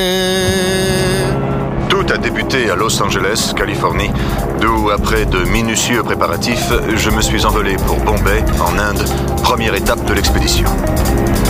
Tout a débuté à Los Angeles, Californie, d'où, après de minutieux préparatifs, je me suis envolé pour Bombay, en Inde, première étape de l'expédition.